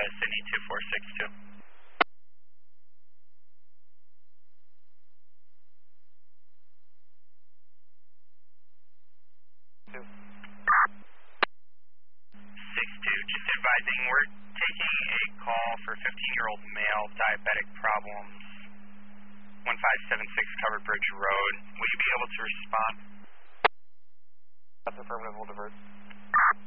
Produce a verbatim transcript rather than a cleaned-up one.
Sydney two four six two. six two, just advising, we're taking a call for fifteen-year-old male, diabetic problems, one five seven six Covered Bridge Road. Will you be able to respond? That's affirmative, we'll divert.